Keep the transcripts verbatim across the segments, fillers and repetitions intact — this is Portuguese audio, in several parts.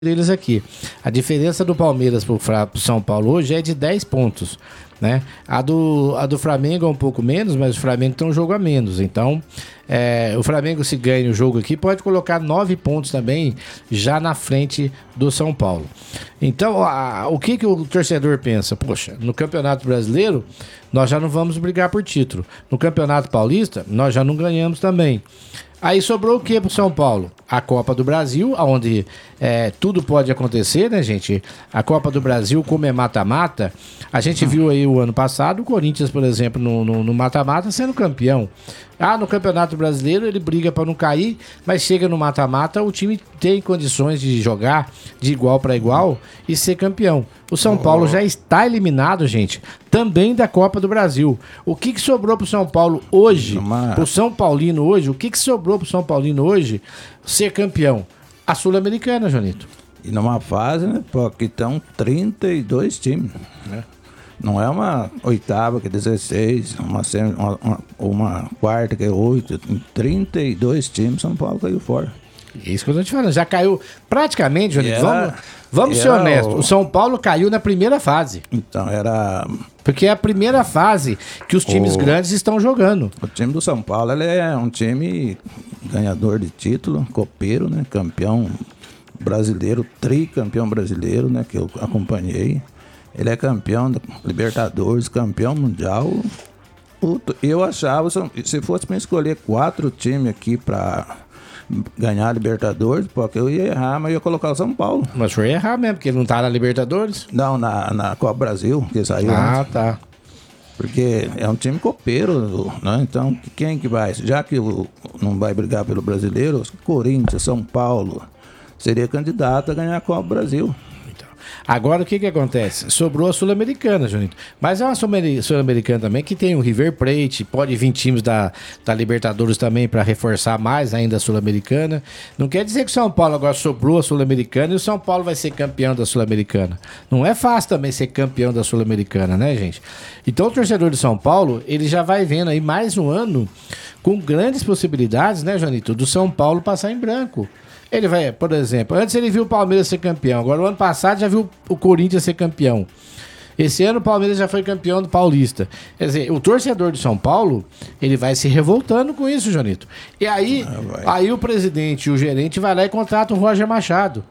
deles aqui. A diferença do Palmeiras pro, Fra- pro São Paulo hoje é de dez pontos, né? A do, a do Flamengo é um pouco menos, mas o Flamengo tem um jogo a menos. Então, é, o Flamengo, se ganha o jogo aqui, pode colocar nove pontos também já na frente do São Paulo. Então, a, o que, que o torcedor pensa? Poxa, no Campeonato Brasileiro, nós já não vamos brigar por título. No Campeonato Paulista, nós já não ganhamos também. Aí sobrou o que pro São Paulo? A Copa do Brasil, onde é, tudo pode acontecer, né, gente? A Copa do Brasil, como é mata-mata, a gente viu aí o ano passado o Corinthians, por exemplo, no, no, no mata-mata sendo campeão. Ah, no Campeonato Brasileiro ele briga para não cair, mas chega no mata-mata, o time tem condições de jogar de igual para igual e ser campeão. O São Paulo já está eliminado, gente, também da Copa do Brasil. O que, que sobrou pro São Paulo hoje, Uma... pro São Paulino hoje, o que, que sobrou pro São Paulino hoje ser campeão? A Sul-Americana, Jonito. E numa fase, né, pô, que estão trinta e dois times, né? Não é uma oitava que é dezesseis, uma, semi- uma, uma, uma quarta que é oito, em trinta e dois times São Paulo caiu fora. Isso que eu tô te falando, já caiu praticamente, Jonito. Era- Vamos, vamos ser era honestos. o- O São Paulo caiu na primeira fase. Então era... Porque é a primeira fase que os times O- grandes estão jogando. O time do São Paulo ele é um time ganhador de título, copeiro, né? Campeão brasileiro, tricampeão brasileiro, né? Que eu acompanhei. Ele é campeão da Libertadores, campeão mundial. O- Eu achava, se fosse para escolher quatro times aqui para ganhar a Libertadores, porque eu ia errar, mas eu ia colocar o São Paulo. Mas foi errar mesmo, porque ele não tá na Libertadores. Não, na, na Copa Brasil, que saiu Ah, antes. tá. Porque é um time copeiro, né? Então, quem que vai? Já que o- não vai brigar pelo brasileiro, Corinthians, São Paulo, seria candidato a ganhar a Copa Brasil. Então, agora o que que acontece? Sobrou a Sul-Americana, Junito. Mas é uma Sul-Ameri- Sul-Americana também que tem o River Plate, pode vir times da, da Libertadores também para reforçar mais ainda a Sul-Americana. Não quer dizer que o São Paulo agora sobrou a Sul-Americana e o São Paulo vai ser campeão da Sul-Americana. Não é fácil também ser campeão da Sul-Americana, né, gente? Então o torcedor de São Paulo, ele já vai vendo aí mais um ano com grandes possibilidades, né, Jonito, do São Paulo passar em branco. Ele vai, por exemplo, antes ele viu o Palmeiras ser campeão, agora o ano passado já viu o Corinthians ser campeão. Esse ano o Palmeiras já foi campeão do Paulista. Quer dizer, o torcedor de São Paulo, ele vai se revoltando com isso, Jonito. E aí, Ah, aí o presidente e o gerente vai lá e contrata o Roger Machado.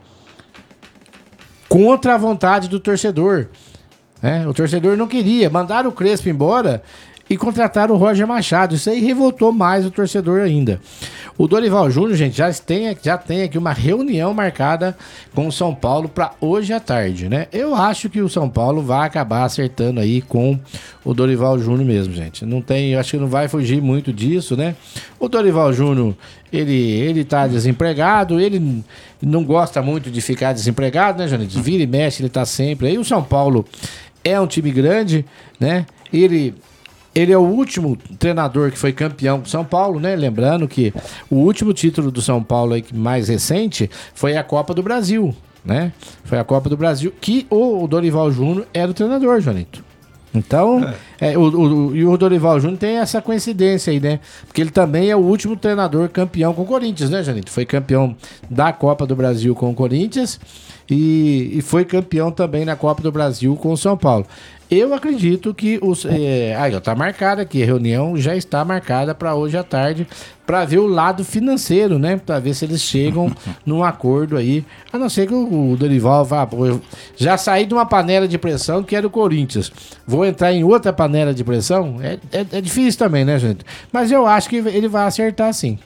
Contra a vontade do torcedor. Né? O torcedor não queria. Mandaram o Crespo embora e contrataram o Roger Machado. Isso aí revoltou mais o torcedor ainda. O Dorival Júnior, gente, já tem, já tem aqui uma reunião marcada com o São Paulo para hoje à tarde, né? Eu acho que o São Paulo vai acabar acertando aí com o Dorival Júnior mesmo, gente. Não tem, acho que não vai fugir muito disso, né? O Dorival Júnior, ele, ele tá desempregado, ele não gosta muito de ficar desempregado, né, Janete? Vira e mexe, ele tá sempre aí. O São Paulo é um time grande, né? Ele... Ele é o último treinador que foi campeão com São Paulo, né? Lembrando que o último título do São Paulo aí, mais recente foi a Copa do Brasil, né? Foi a Copa do Brasil que o Dorival Júnior era o treinador, Jonito. Então, é. É, o, o, e o Dorival Júnior tem essa coincidência aí, né? Porque ele também é o último treinador campeão com o Corinthians, né, Jonito? Foi campeão da Copa do Brasil com o Corinthians e, e foi campeão também na Copa do Brasil com o São Paulo. Eu acredito que os. É, aí, ó, tá marcada aqui. A reunião já está marcada para hoje à tarde, para ver o lado financeiro, né? Para ver se eles chegam num acordo aí. A não ser que o, o Dorival vá. Pô, eu já saí de uma panela de pressão que era o Corinthians. Vou entrar em outra panela de pressão? É, é, é difícil também, né, gente? Mas eu acho que ele vai acertar sim.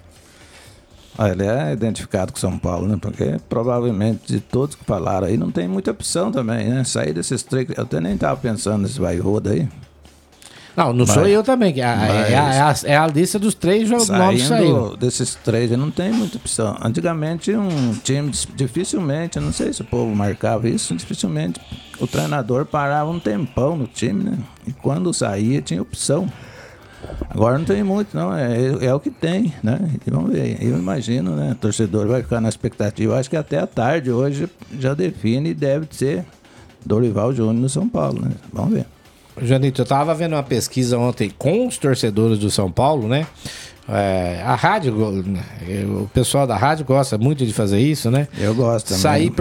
Ah, ele é identificado com São Paulo, né? Porque provavelmente de todos que falaram aí não tem muita opção também, né? Sair desses três. Eu até nem tava pensando nesse vai-roda aí. Não, não Mas- sou eu também. que a- mas- é, a, é, a, é a lista dos três jo- nomes saindo. Saindo desses três, aí não tem muita opção. Antigamente, um time dificilmente, eu não sei se o povo marcava isso, dificilmente o treinador parava um tempão no time, né? E quando saía, tinha opção. Agora não tem muito, não. É, é o que tem, né? E vamos ver. Eu imagino, né? O torcedor vai ficar na expectativa. Acho que até a tarde hoje já define e deve ser Dorival Júnior no São Paulo, né? Vamos ver. Janito, eu tava vendo uma pesquisa ontem com os torcedores do São Paulo, né? É, a rádio, o pessoal da rádio gosta muito de fazer isso, né? Eu gosto também. Sair